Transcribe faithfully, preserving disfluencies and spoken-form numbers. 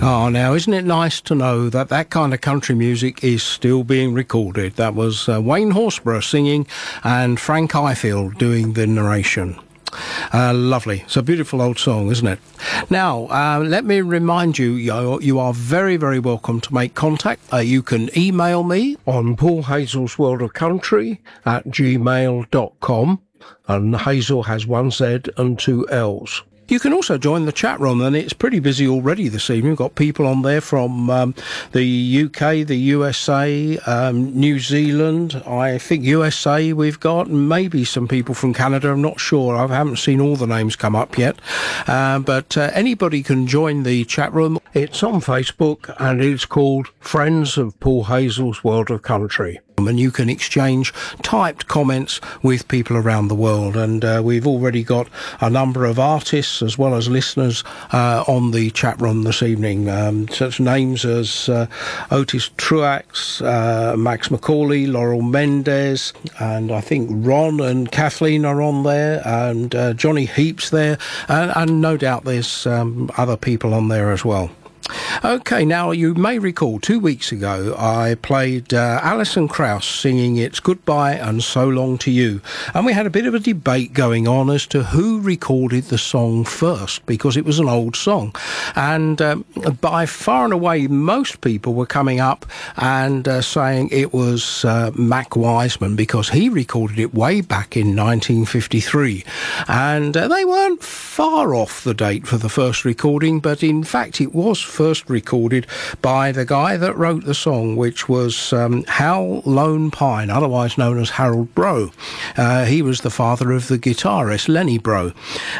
Oh, now, isn't it nice to know that that kind of country music is still being recorded? That was uh, Wayne Horsburgh singing and Frank Ifield doing the narration. Uh, lovely. It's a beautiful old song, isn't it? Now, uh, let me remind you, you, you are very, very welcome to make contact. Uh, you can email me on Paul Hazel's World of Country at gmail dot com. And Hazel has one Z and two L's. You can also join the chat room, and it's pretty busy already this evening. We've got people on there from um, the U K, the U S A, um, New Zealand, I think U S A we've got, maybe some people from Canada, I'm not sure. I haven't seen all the names come up yet. Uh, but uh, anybody can join the chat room. It's on Facebook, and it's called Friends of Paul Hazel's World of Country. And you can exchange typed comments with people around the world. And uh, we've already got a number of artists as well as listeners uh, on the chat room this evening. Um, such names as uh, Otis Truax, uh, Max McCauley, Laurel Mendez, and I think Ron and Kathleen are on there, and uh, Johnny Heap's there, and, and no doubt there's um, other people on there as well. Okay, now you may recall two weeks ago I played uh, Alison Krauss singing It's Goodbye and So Long to You, and we had a bit of a debate going on as to who recorded the song first, because it was an old song, and um, by far and away most people were coming up and uh, saying it was uh, Mac Wiseman, because he recorded it way back in nineteen fifty-three, and uh, they weren't far off the date for the first recording, but in fact it was first recorded by the guy that wrote the song, which was um, Hal Lone Pine, otherwise known as Harold Brough. Uh, he was the father of the guitarist Lenny Brough.